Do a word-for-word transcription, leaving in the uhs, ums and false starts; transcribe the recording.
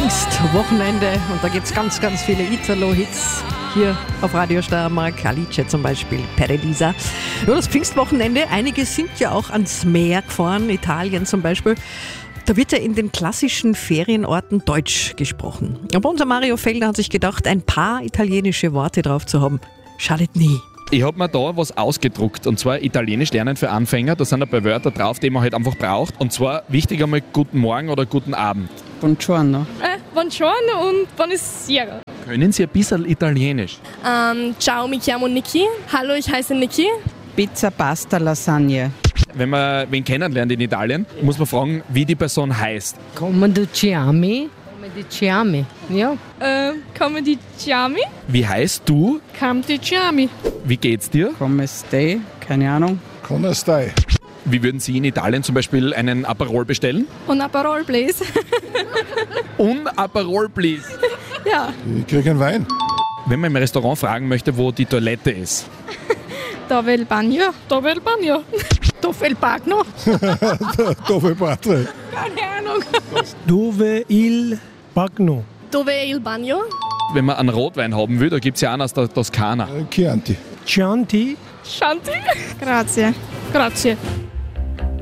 Pfingstwochenende und da gibt es ganz, ganz viele Italo-Hits hier auf Radio Steiermark. Alice zum Beispiel, Paradiesa. Ja, das Pfingstwochenende, einige sind ja auch ans Meer gefahren, Italien zum Beispiel. Da wird ja in den klassischen Ferienorten Deutsch gesprochen. Aber unser Mario Feldner hat sich gedacht, ein paar italienische Worte drauf zu haben, schadet nie. Ich habe mir da was ausgedruckt, und zwar Italienisch lernen für Anfänger. Da sind ein paar Wörter drauf, die man halt einfach braucht. Und zwar wichtig einmal guten Morgen oder guten Abend. Buongiorno. Äh, buongiorno und buonasera. Können Sie ein bisschen Italienisch? Ähm, ciao, mi chiamo Niki. Hallo, ich heiße Niki. Pizza, Pasta, Lasagne. Wenn man wen kennenlernt in Italien, muss man fragen, wie die Person heißt. Come ti chiami? Come ti chiami? Ja. Äh, come di chiami? Wie heißt du? Come di chiami. Wie geht's dir? Come stai? Keine Ahnung. Come stai? Wie würden Sie in Italien zum Beispiel einen Aperol bestellen? Und Aperol, please. Un Aperol, please. Ja. Ich krieg einen Wein. Wenn man im Restaurant fragen möchte, wo die Toilette ist. Dove il bagno? Dove il bagno? Dove il bagno? Dove Patre? Keine Ahnung. Dove il bagno? Dove il bagno? Wenn man einen Rotwein haben will, da gibt es ja einen aus der Toskana. Chianti. Chianti? Shanti? Grazie. Grazie.